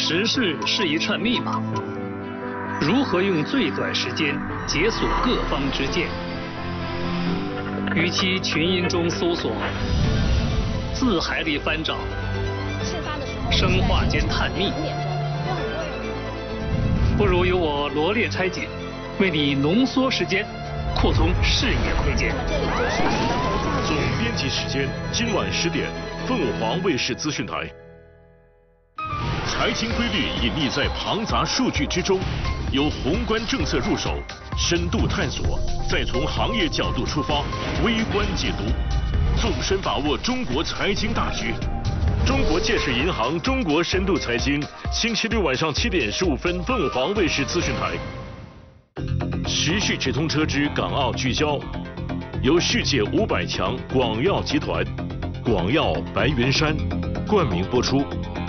时事是一串密码，如何用最短时间解锁各方之见？与其群音中搜索，字海里翻找，生化间探秘，不如由我罗列拆解，为你浓缩时间，扩充视野窥见。 总编辑时间，今晚10点，凤凰卫视资讯台。财经规律隐匿在庞杂数据之中，由宏观政策入手，深度探索，再从行业角度出发，微观解读，纵深把握中国财经大局。中国建设银行中国深度财经，星期六晚上7点15分，凤凰卫视资讯台。时序直通车之港澳聚焦，由世界500强广药集团、广药白云山冠名播出。